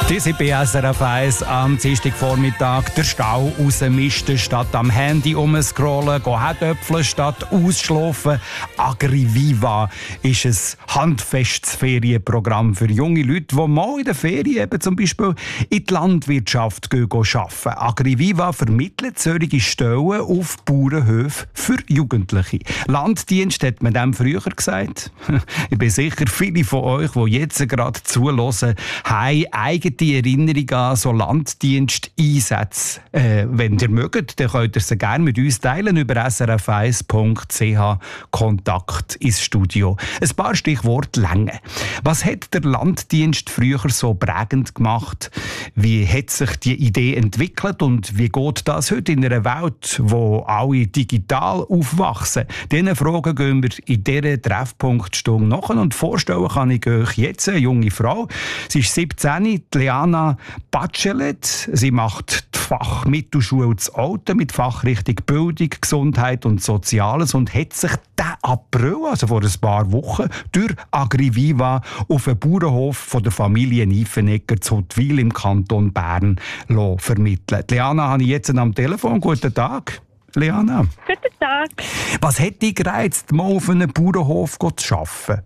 Die sind bei SRF 1 am Dienstagvormittag der Stau rausmisten, statt am Handy rumscrollen, Herdöpfeln statt ausschlafen. AgriViva ist ein handfestes Ferienprogramm für junge Leute, die mal in der Ferien eben zum Beispiel in die Landwirtschaft arbeiten. AgriViva vermittelt solche Stellen auf Bauernhöfen für Jugendliche. Landdienst hat man dem früher gesagt. Ich bin sicher, viele von euch, die jetzt gerade zuhören, haben eigene Erinnerung an so Landdiensteinsätze. Wenn ihr mögt, dann könnt ihr sie gerne mit uns teilen über srf1.ch Kontakt ins Studio. Ein paar Stichworte Länge. Was hat der Landdienst früher so prägend gemacht? Wie hat sich die Idee entwickelt und wie geht das heute in einer Welt, wo alle digital aufwachsen? Diesen Fragen gehen wir in dieser Treffpunktstunde nach und vorstellen kann ich euch jetzt eine junge Frau. Sie ist 17, Leana Bachelet. Sie macht die Fachmittelschule zu Olten mit Fachrichtung Bildung, Gesundheit und Soziales und hat sich diesen April, also vor ein paar Wochen, durch AgriViva auf einen Bauernhof von der Familie Nyffenegger zu Huttwil im Kanton Bern vermitteln. Leana habe ich jetzt am Telefon. Guten Tag, Leana. Guten Tag. Was hat dich gereizt, mal auf einem Bauernhof zu arbeiten?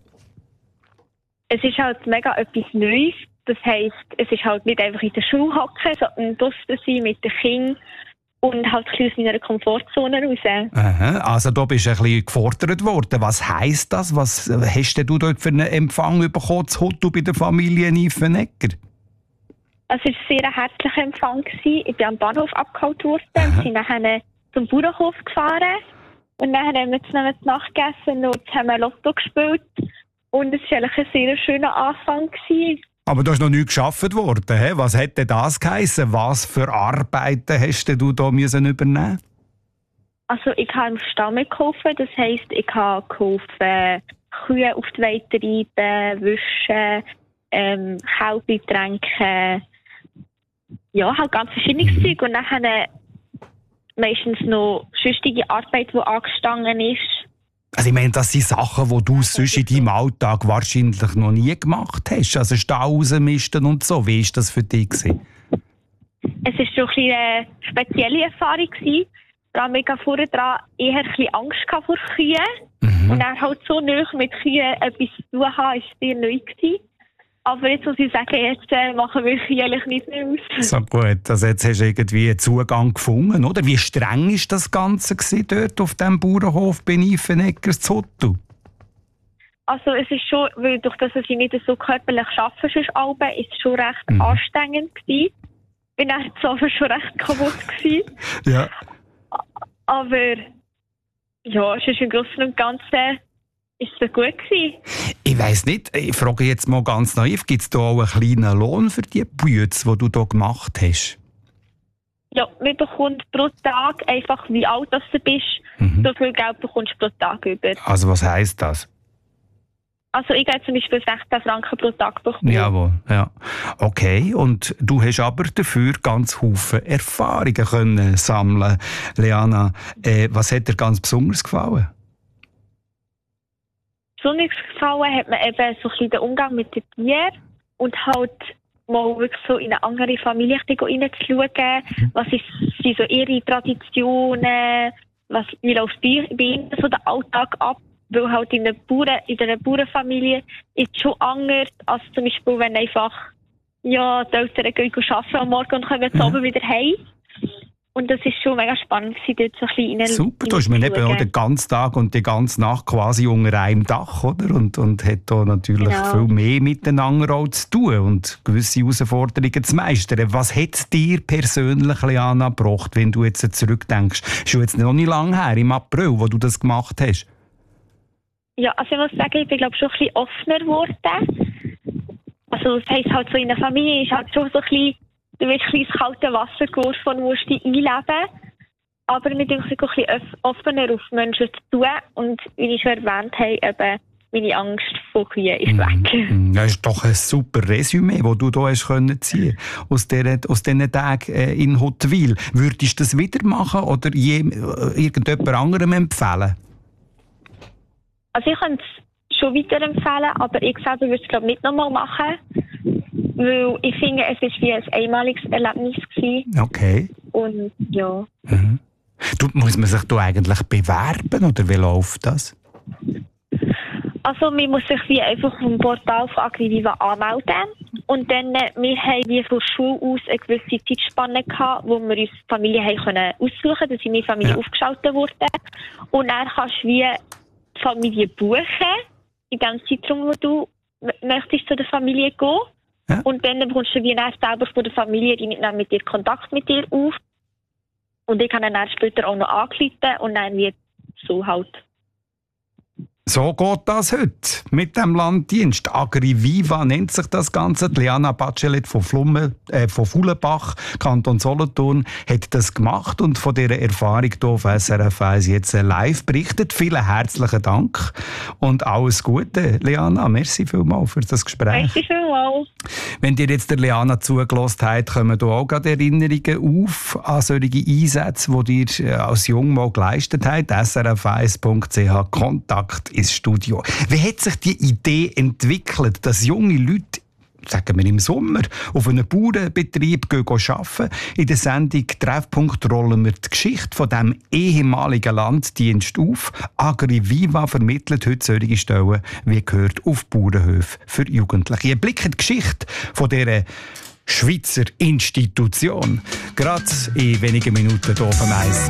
Es ist halt mega etwas Neues. Das heisst, es ist halt nicht einfach in der Schule hocken, sondern draussen sein mit den Kindern und halt ein bisschen aus meiner Komfortzone raus. Aha, also da bist du ein bisschen gefordert worden. Was heisst das? Was hast du dort für einen Empfang bekommen zu Huttwil bei der Familie Nyffenegger? Es war ein sehr herzlicher Empfang. Ich bin am Bahnhof abgeholt worden und sind dann zum Bauernhof gefahren. Und dann haben wir zusammen die Nacht gegessen und haben Lotto gespielt. Und es war eigentlich ein sehr schöner Anfang. Aber du hast noch nicht gearbeitet worden. He? Was hätte das geheissen? Was für Arbeiten hast du da übernehmen? Also ich habe im Stall mitgeholfen. Das heisst, ich habe geholfen, Kühe auf die Weide treiben, wischen, Kälber tränken. Ja, halt ganz verschiedenes Zeug. Und dann meistens noch sonstige Arbeit, die angestanden ist. Also ich meine, das sind Sachen, die du sonst in deinem Alltag wahrscheinlich noch nie gemacht hast. Also Stall rausmisten und so. Wie war das für dich? Es war schon eine spezielle Erfahrung. Da habe ich vorher dran eher ein bisschen Angst vor Kühen. Und dann halt so nah mit Kühen etwas zu tun haben, war sehr neu gewesen. Aber jetzt muss ich sagen, jetzt machen wir Kühe eigentlich nicht mehr aus. So gut, also jetzt hast du irgendwie einen Zugang gefunden, oder? Wie streng war das Ganze dort auf diesem Bauernhof bei Nyffenegger zu Huttwil? Also es ist schon, weil durch das ich nicht so körperlich arbeite, ist es schon recht anstrengend gewesen. Ich bin dann schon recht kaputt gewesen. Ja. Aber ja, es ist im Großen und Ganzen ist es gut gewesen. Ich weiss nicht, ich frage jetzt mal ganz naiv, gibt es da auch einen kleinen Lohn für die Bütze, die du hier gemacht hast? Ja, man bekommt pro Tag, einfach wie alt du bist, so viel Geld bekommst du pro Tag über. Also was heisst das? Also ich habe zum Beispiel 16 Franken pro Tag bekommen. Jawohl, ja. Okay, und du hast aber dafür ganz viele Erfahrungen können sammeln. Leana, was hat dir ganz besonders gefallen? Besonders gefallen hat mir eben so ein bisschen der Umgang mit den Tieren und halt mal wirklich so in eine andere Familie reinzuschauen. Was sind so ihre Traditionen? Wie läuft bei ihnen so der Alltag ab? Weil halt in einer Bauernfamilie ist es schon anders als zum Beispiel, wenn einfach die Eltern gehen arbeiten am Morgen und kommen zu Abend wieder heim. Und das war schon mega spannend, dort so ein bisschen rein. Super, da ist man eben auch den ganzen Tag und die ganze Nacht quasi unter einem Dach, oder? Und hat da natürlich viel mehr miteinander auch zu tun und gewisse Herausforderungen zu meistern. Was hat es dir persönlich, Leana, gebracht, wenn du jetzt zurückdenkst? Das ist schon jetzt noch nicht lange her, im April, wo du das gemacht hast. Ja, also ich muss sagen, ich bin glaube schon ein bisschen offener geworden. Also das heisst halt so in der Familie ist halt schon so ein bisschen, du wirst ein bisschen ins kalte Wasser geworfen und musst dich einleben. Aber wir denken ein bisschen offener auf Menschen zu tun. Und wie ich schon erwähnt habe, eben meine Angst vor Kühen ist weg. Das ist doch ein super Resümee, das du hier ziehen konntest aus diesen Tagen in Huttwil. Würdest du das wieder machen oder irgendjemand anderem empfehlen? Also ich könnte es schon weiterempfehlen, aber ich selber würde es glaube nicht nochmal machen. Weil ich finde, es war wie ein einmaliges Erlebnis gewesen. Okay. Und ja. Mhm. Muss man sich da eigentlich bewerben oder wie läuft das? Also man muss sich wie einfach auf dem Portal von Agriviva anmelden. Und dann, wir haben wie von Schule aus eine gewisse Zeitspanne gehabt, wo wir uns Familie haben können aussuchen konnten, dass in meine Familie aufgeschaltet wurde. Und dann kannst du wie die Familie buchen, in dem Zeitraum, wo du möchtest zu der Familie gehen. Ja. Und dann bekommst du wie dann selber von der Familie, die nehmen mit dir Kontakt mit dir auf. Und ich kann dann später auch noch anrufen und dann wird so halt. So geht das heute mit dem Landdienst. Agriviva nennt sich das Ganze. Liana Bachelet von Fuhlenbach, Kanton Solothurn, hat das gemacht und von dieser Erfahrung hier auf SRF 1 jetzt live berichtet. Vielen herzlichen Dank und alles Gute, Liana. Merci vielmals für das Gespräch. Merci vielmals. Wenn ihr jetzt der Liana zugelassen habt, kommen da auch gerade Erinnerungen auf an solche Einsätze, die ihr als Jung mal geleistet habt. srf1.ch Kontakt ins Studio. Wie hat sich die Idee entwickelt, dass junge Leute, sagen wir im Sommer, auf einem Bauernbetrieb arbeiten? In der Sendung «Treffpunkt» rollen wir die Geschichte von diesem ehemaligen Landdienst auf. Agriviva vermittelt heute solche Stellen, wie gehört, auf Bauernhöfe für Jugendliche. Ein Blick in die Geschichte von dieser Schweizer Institution. Gerade in wenigen Minuten hier auf dem Eis.